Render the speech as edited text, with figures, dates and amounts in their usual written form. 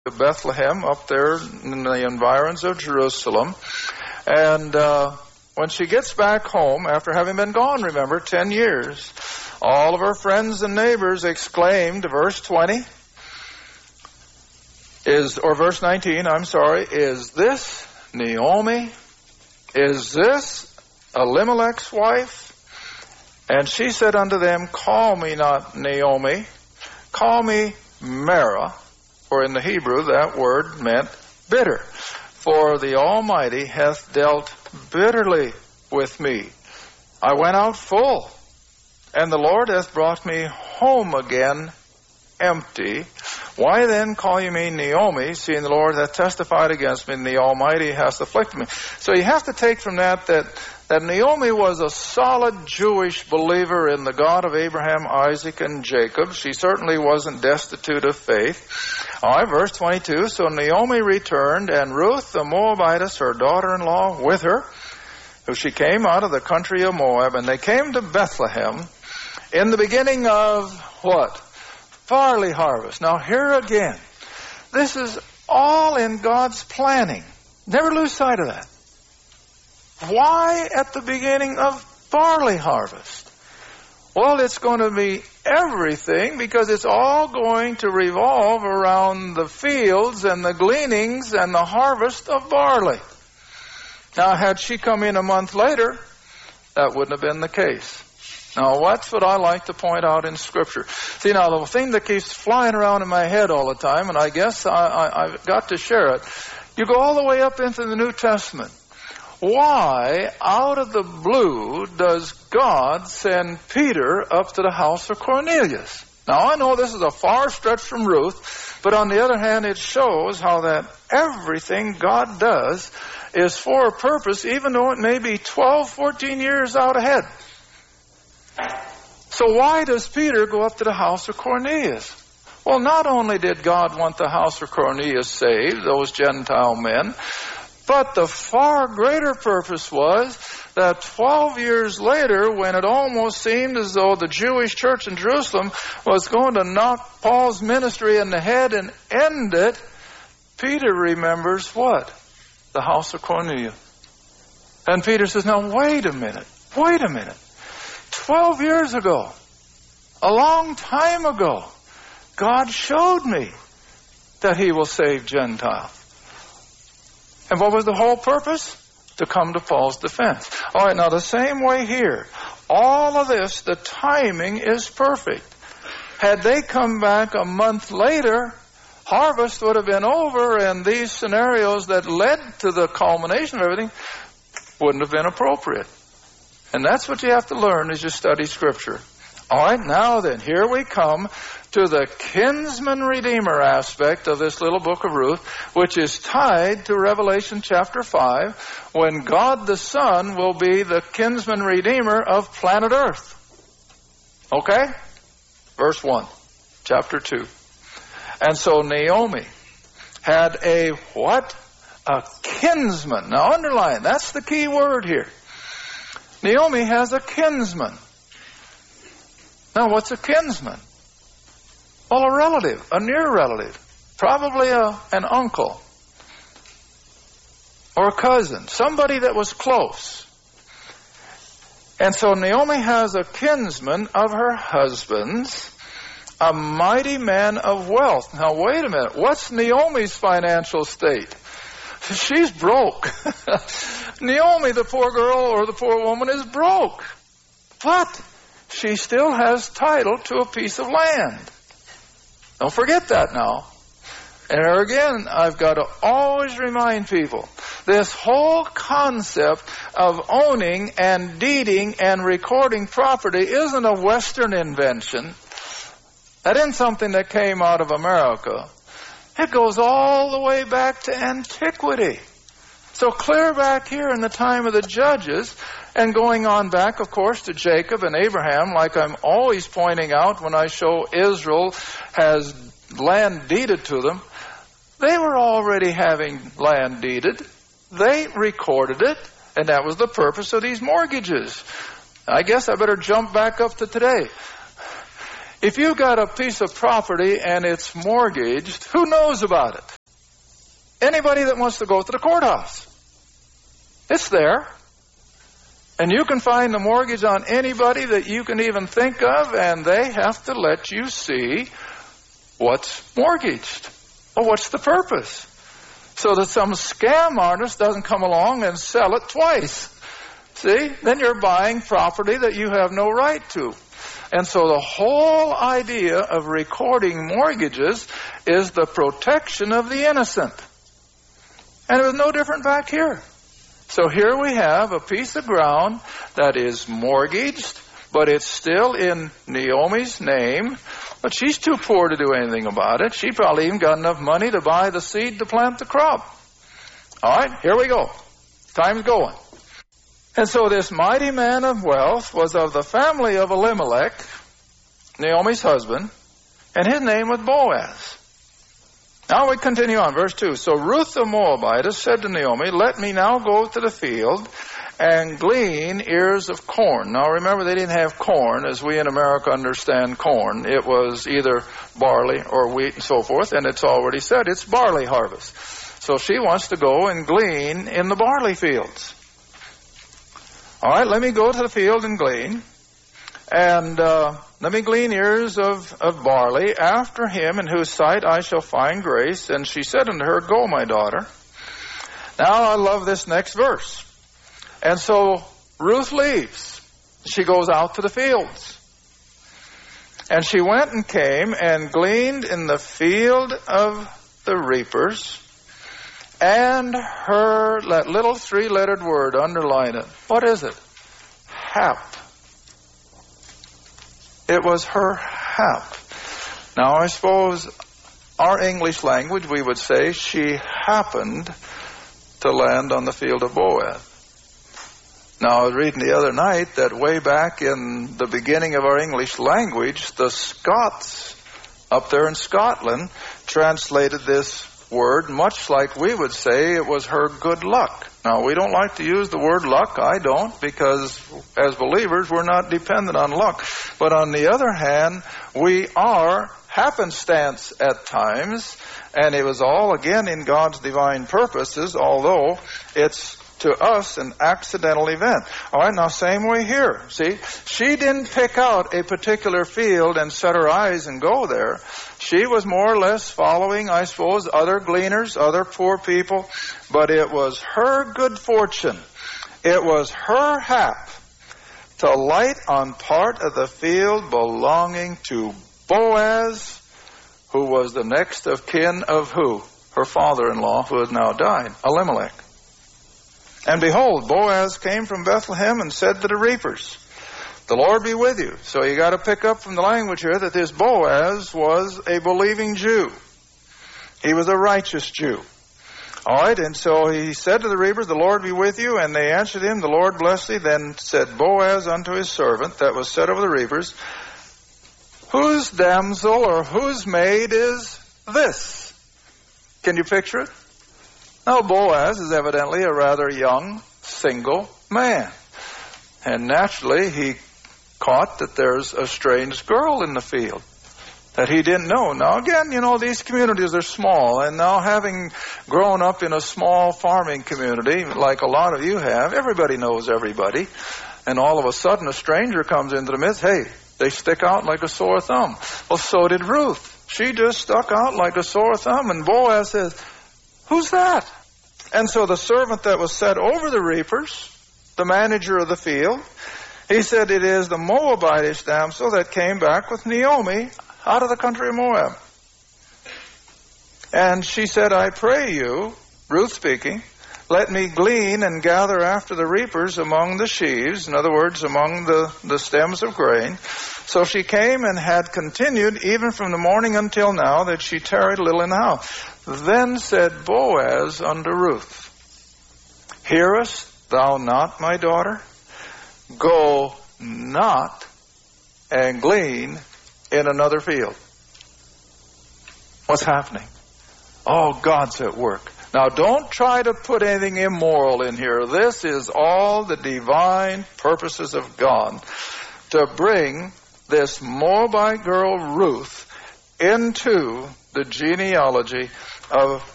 Bethlehem up there in the environs of Jerusalem. And when she gets back home, after having been gone, remember, 10 years, all of her friends and neighbors exclaimed, verse 20, verse 19, is this Naomi? Is this Elimelech's wife? And she said unto them, call me not Naomi, call me Mara, for in the Hebrew that word meant bitter. For the Almighty hath dealt bitterly with me. I went out full, and the Lord hath brought me home again empty. Why then call ye me Naomi, seeing the Lord hath testified against me, and the Almighty hath afflicted me? So you have to take from that Naomi was a solid Jewish believer in the God of Abraham, Isaac, and Jacob. She certainly wasn't destitute of faith. All right, verse 22, so Naomi returned, and Ruth the Moabitess, her daughter-in-law, with her, who she came out of the country of Moab, and they came to Bethlehem in the beginning of what? Barley harvest. Now here again, this is all in God's planning. Never lose sight of that. Why at the beginning of barley harvest? Well, it's going to be everything, because it's all going to revolve around the fields and the gleanings and the harvest of barley. Now, had she come in a month later, that wouldn't have been the case. Now, that's what I like to point out in Scripture. See, now, the thing that keeps flying around in my head all the time, and I guess I've got to share it, you go all the way up into the New Testament. Why, out of the blue, does God send Peter up to the house of Cornelius? Now, I know this is a far stretch from Ruth, but on the other hand, it shows how that everything God does is for a purpose, even though it may be 12, 14 years out ahead. So why does Peter go up to the house of Cornelius? Well, not only did God want the house of Cornelius saved, those Gentile men, but the far greater purpose was that 12 years later, when it almost seemed as though the Jewish church in Jerusalem was going to knock Paul's ministry in the head and end it, Peter remembers what? The house of Cornelius. And Peter says, now wait a minute. 12 years ago, a long time ago, God showed me that He will save Gentiles. And what was the whole purpose? To come to Paul's defense. All right, now the same way here. All of this, the timing is perfect. Had they come back a month later, harvest would have been over, and these scenarios that led to the culmination of everything wouldn't have been appropriate. And that's what you have to learn as you study Scripture. All right, now then, here we come to the kinsman redeemer aspect of this little book of Ruth, which is tied to Revelation chapter 5, when God the Son will be the kinsman redeemer of planet Earth. Okay? Verse 1, chapter 2. And so Naomi had a what? A kinsman. Now underline, that's the key word here. Naomi has a kinsman. Now, what's a kinsman? Well, a relative, a near relative, probably an uncle or a cousin, somebody that was close. And so Naomi has a kinsman of her husband's, a mighty man of wealth. Now, wait a minute. What's Naomi's financial state? She's broke. Naomi, the poor girl or the poor woman, is broke. But she still has title to a piece of land. Don't forget that now. And there again, I've got to always remind people, this whole concept of owning and deeding and recording property isn't a Western invention. That isn't something that came out of America. It goes all the way back to antiquity. So clear back here in the time of the Judges, and going on back, of course, to Jacob and Abraham, like I'm always pointing out when I show Israel has land deeded to them, they were already having land deeded. They recorded it, and that was the purpose of these mortgages. I guess I better jump back up to today. If you got a piece of property and it's mortgaged, who knows about it? Anybody that wants to go to the courthouse. It's there. And you can find the mortgage on anybody that you can even think of, and they have to let you see what's mortgaged. Well, what's the purpose? So that some scam artist doesn't come along and sell it twice. See? Then you're buying property that you have no right to. And so the whole idea of recording mortgages is the protection of the innocent. And it was no different back here. So here we have a piece of ground that is mortgaged, but it's still in Naomi's name. But she's too poor to do anything about it. She probably even got enough money to buy the seed to plant the crop. All right, here we go. Time's going. And so this mighty man of wealth was of the family of Elimelech, Naomi's husband, and his name was Boaz. Now we continue on, verse 2. So Ruth the Moabitess said to Naomi, let me now go to the field and glean ears of corn. Now remember, they didn't have corn as we in America understand corn. It was either barley or wheat and so forth, and it's already said it's barley harvest. So she wants to go and glean in the barley fields. All right, let me go to the field and glean. And let me glean ears of barley after him in whose sight I shall find grace. And she said unto her, go, my daughter. Now I love this next verse. And so Ruth leaves. She goes out to the fields. And she went and came and gleaned in the field of the reapers. And her, that little three-lettered word, underline it. What is it? Hap. It was her hap. Now, I suppose our English language, we would say she happened to land on the field of Boaz. Now, I was reading the other night that way back in the beginning of our English language, the Scots up there in Scotland translated this word much like we would say it was her good luck. Now, we don't like to use the word luck. I don't, because as believers, we're not dependent on luck. But on the other hand, we are happenstance at times, and it was all, again, in God's divine purposes, although it's to us an accidental event. All right, now same way here. See, she didn't pick out a particular field and set her eyes and go there. She was more or less following, I suppose, other gleaners, other poor people, but it was her good fortune. It was her hap to light on part of the field belonging to Boaz, who was the next of kin of who? Her father-in-law, who had now died, Elimelech. And behold, Boaz came from Bethlehem and said to the reapers, the Lord be with you. So you got to pick up from the language here that this Boaz was a believing Jew. He was a righteous Jew. All right, and so he said to the reapers, the Lord be with you. And they answered him, the Lord bless thee. Then said Boaz unto his servant that was set over the reapers, whose damsel or whose maid is this? Can you picture it? Now, Boaz is evidently a rather young, single man. And naturally, he caught that there's a strange girl in the field that he didn't know. Now, again, you know, these communities are small. And now, having grown up in a small farming community, like a lot of you have, everybody knows everybody. And all of a sudden, a stranger comes into the midst. Hey, they stick out like a sore thumb. Well, so did Ruth. She just stuck out like a sore thumb. And Boaz says, who's that? And so the servant that was set over the reapers, the manager of the field, he said, it is the Moabitish damsel that came back with Naomi out of the country of Moab. And she said, I pray you, Ruth speaking, let me glean and gather after the reapers among the sheaves, in other words, among the stems of grain. So she came and had continued even from the morning until now, that she tarried a little in the house. Then said Boaz unto Ruth, hearest thou not, my daughter? Go not and glean in another field. What's happening? Oh, God's at work. Now, don't try to put anything immoral in here. This is all the divine purposes of God to bring this Moabite girl Ruth into the genealogy of